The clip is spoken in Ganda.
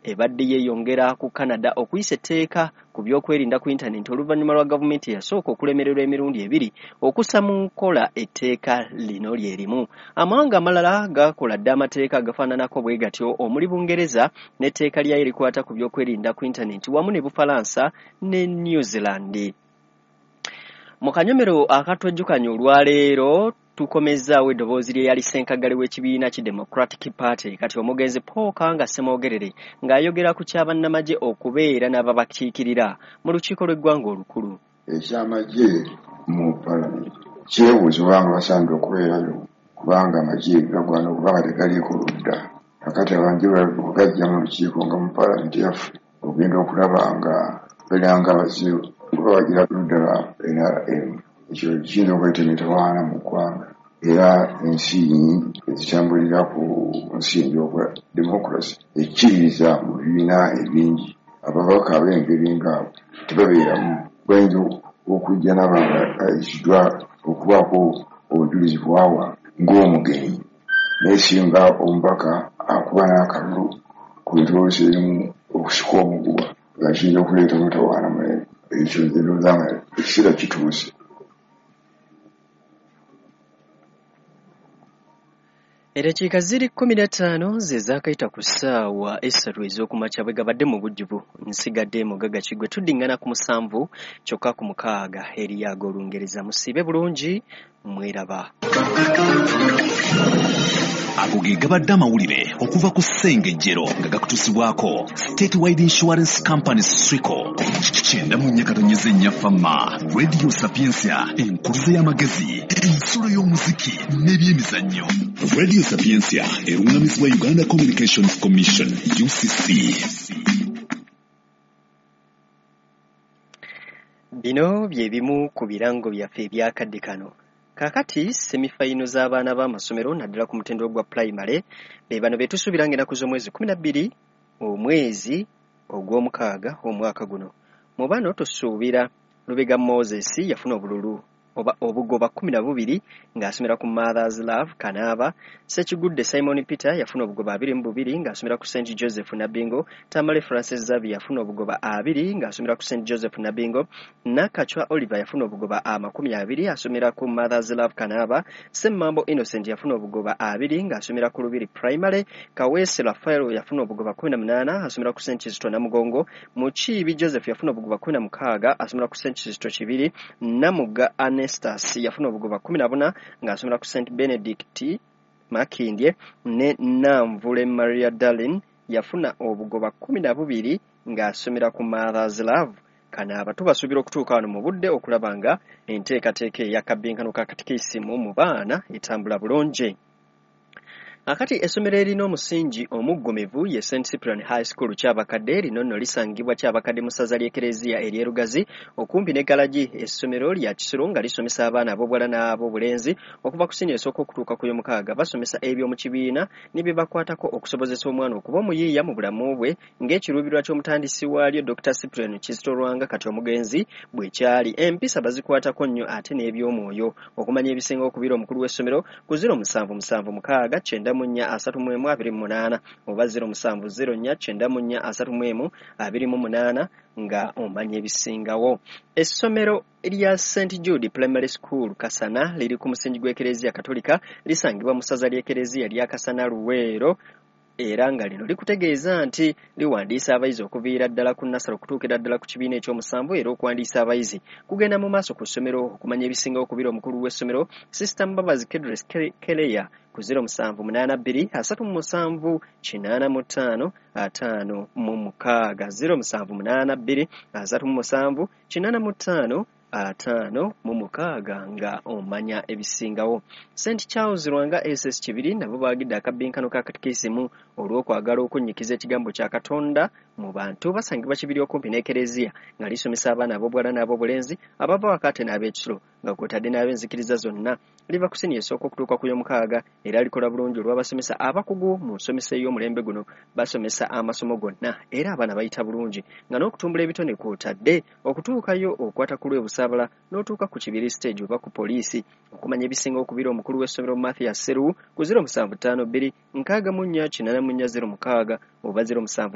ebadde yeeyongera ku Canada okuyisa etteeka ku byokwerinda ku intaneti oluvannyuma lwa gavumenti yasooka okulemererwa emirundi ebiri okussa mu nkola etteeka lino lyerimu. Amawanga amalala gakola dda amateeka agafaananako bwe gatyo omuli Bungereza n'etteeka lyayo erikwata ku byokwerinda ku intaneti wamu ne Bufalansa ne New Zealand. Mu kanyomero akatwejjukanya olwaleero tukomezaawo eddoboozi lye yali ssenkagale w'ekibiina ki Democratic Party kati omugenzi Paul Kanga Ssemwogerere ng'ayogera ku kyabannamagye okubeera n'ababakiikirira mu lukiiko lw'eggwanga olukulu. Ekyamagye mu palamenti kyebuuzibwa nga basaanidde okubeerayo kubanga amagye gagwana okuba tegaliiko ludda. Kakati abangi bagajja mu lukiiko nga mu palamenti yaffe ogenda okulaba nga beeranga abazibu kuba bagira ludda lwa NRM. Ekyo kiyinza okuleeta emitawaana mu ggwanga era ensi nyingi ezitambulira ku nsi y'obwa democracy ekkiririza mu bibiina ebingi ababaka ab'engeri ng'abo tebabeeramu bayinza okujja n'abanga ayisiddwa okubaako obujulizi bwawa ng'omugenyi naye singa omubaka akuba n'akalulu ku bintu ebisirimu okusika omuguwa nga kiyinza okuleeta omutawaana mu ekyo ndowooza nga ekiseera kituuse. Eddakiika ziri 15 ze zaakayita ku ssaawa 3 ez'okumakya bwe gabadde mu bujjuvu nsigadde Mugaga Kigwe tuddingana ku 7 kyokka ku 6 eriyaga Olungereza. Musiibe bulungi mweraba. Ago ge gabadde amawulire okuva ku Ssengejjero nga gakutusibwako Statewide Insurance Company Srico. Kyenda mu nnyakatonyeze nnyafamma Radio Sapiensia enkuluze y'amagezi ensolo y'omuziki n'ebyemizannyo. Radio Sapiensia erungamizibwa Uganda Communications Commission UCC. Bino bye bimu ku birango byaffe ebyakadde kano. Kakati semifayino z'abaana b'amasomero naddala ku mutendera gwa primary be bano be tusuubira ng'ennaku z'omwezi 12 omwezi ogw'omukaaga omwaka guno. Mu bano tusuubira Lubega Moses yafuna obululu obugoba 12 ng'asomera ku Mother's Love Kanaaba. Sekigudde Simon Peter yafuna obugoba 22 ng'asomera ku St Joseph Nabingo. Tamale Francis Zavi yafuna obugoba 2 ng'asomera ku St Joseph Nabingo. Nakachwa Oliver yafuna obugoba 20 asomera ku Mother's Love Kanaaba. Semmambo Innocent yafuna obugoba 2 ng'asomera ku Lubiri Primary. Kawese Rafael yafuna obugoba 18 asomera ku St Kizito Namugongo. Muchibi Joseph yafuna obugoba 16 asomera ku St Kizito Kibiri. Namuga Nestas yafuna obugoba 14 ng'asomera ku St Benedict Makindye. Ne Namvule Maria Darlin yafuna obugoba 12 ng'asomera ku Mother's Love Kanaaba. Tubasuubira okutuuka wano mu budde okulaba nga enteekateeka ey'akabbinkano ka katikisimu mu baana etambula bulungi. Akati essomero erina omusingi omuggomevu ye St Cyprian High School Kyabakadde lino nno lisangibwa Kyabakadde mu ssaza ly'Ekereziya ery'Erugazi okumpi ne galagi. Essomero lya Kisoro nga lisomesa abaana ab'obuwala n'ab'obulenzi okuva ku siniya esooka okutuuka ku y'omukaaga. Basomesa eby'omu kibiina ne bye bakwatako okusobozesa omwana okuba omuyiiya mu bulamu bwe ng'ekiruubirirwa ky'omutandisi waalyo Dr. Cyprian Kizito Lwanga kati omugenzi bwe kyali. Empisa bazikwatako nnyo ate n'eby'omwoyo. Okumanya ebisinga okubira omukulu w'essomero ku 07776 328 oba 070949328 nga omanya ebisingawo. Essomero lya St Jude Primary School Kasana liri ku musingi gw'Ekereziya Katolika lisangibwa mu ssaza ly'Ekereziya lya Kasana Luweero era nga lino likutegeeza nti liwandiisa abayizi okuviira ddala ku nnasale okutuukira ddala ku kibiina ekyomusanvu era okuwandiisa abayizi kugenda mu maaso ku ssomero okumanya ebisinga okubira omukulu w'essomero Sister Mbabazi Kedres Keleya ku 07823 37 85 5 mu 07823 37 85 5 mu 6 nga omanya ebisingawo. St Charles Lwanga SS Kibiri nabo baagidde akabbinkano ka katikisimu olw'okwagala okunnyikiza ekigambo kya Katonda mu bantu. Basangibwa Kibiri okumpi n'Ekereziya nga lisomesa abaana ab'obuwala n'ab'obulenzi abava wakate n'ab'ekisulo nga kwotadde n'ab'enzikiriza zonna. Liva ku siniya esooka okutuuka ku y'omukaaga era likola bulungi olw'abasomesa abakugu mu nsomesa ey'omulembe guno. Basomesa amasomo gonna era abaana bayita bulungi nga n'okutumbula ebitone kwotadde okutuukayo okwata ku lw'ebusaabala n'otuuka ku Kibiri stage oba ku poliisi. Okumanya ebisinga okubira omukulu w'essomero Mathias Seru ku 0752 64 0 6 oba 07